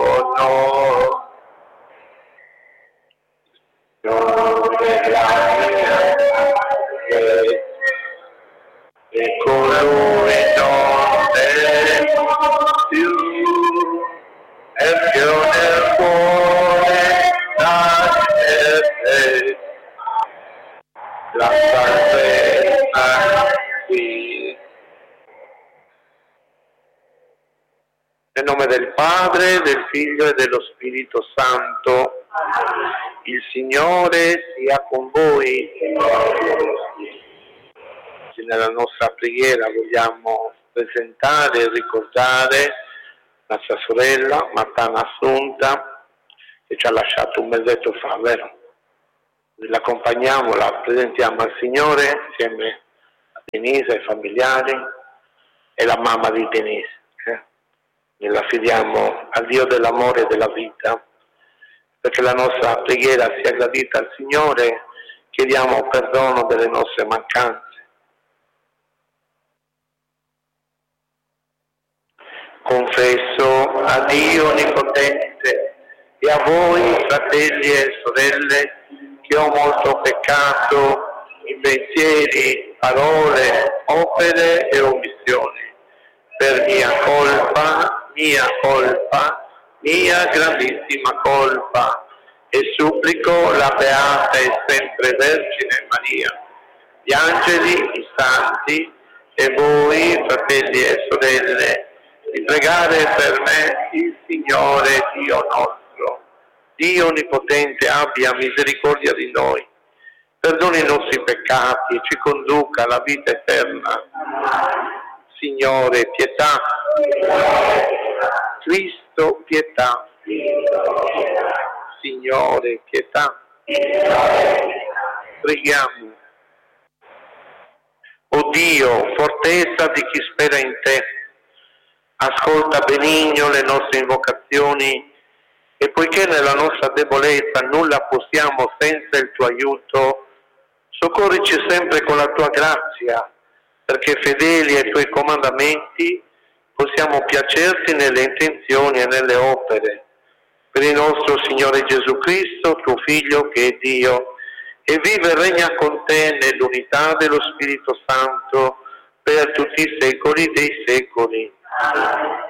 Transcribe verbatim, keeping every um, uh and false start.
no. Non della mia fede, e colui non è più, è più nel cuore da te, la salvezza qui. Nel nome del Padre, del Figlio e dello Spirito Santo. Il Signore sia con voi. Nella nostra preghiera vogliamo presentare e ricordare nostra sorella Martana Assunta, che ci ha lasciato un mesetto fa, vero? L'accompagniamo, la presentiamo al Signore insieme a Denise, ai familiari e la mamma di Denise. Eh? E la affidiamo al Dio dell'amore e della vita, perché la nostra preghiera sia gradita al Signore. Chiediamo perdono delle nostre mancanze. Confesso a Dio Onnipotente e a voi, fratelli e sorelle, che ho molto peccato in pensieri, parole, opere e omissioni, per mia colpa, mia colpa, mia grandissima colpa, e supplico la Beata e sempre Vergine Maria, gli angeli, i santi e voi, fratelli e sorelle, di pregare per me il Signore Dio nostro. Dio Onnipotente abbia misericordia di noi, perdoni i nostri peccati e ci conduca alla vita eterna. Signore, pietà. Cristo, pietà. Signore, pietà. Preghiamo. O Dio, fortezza di chi spera in te, ascolta benigno le nostre invocazioni e poiché nella nostra debolezza nulla possiamo senza il tuo aiuto, soccorrici sempre con la tua grazia, perché fedeli ai tuoi comandamenti possiamo piacerti nelle intenzioni e nelle opere. Per il nostro Signore Gesù Cristo, tuo Figlio che è Dio, e vive e regna con te nell'unità dello Spirito Santo per tutti i secoli dei secoli.